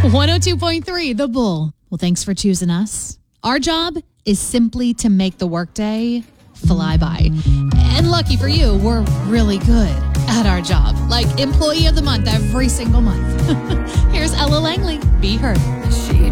102.3 The Bull. Well, thanks for choosing us. Our job is simply to make the workday fly by. And lucky for you, we're really good at our job. Like Employee of the Month every single month. Here's Ella Langley. Be Heard.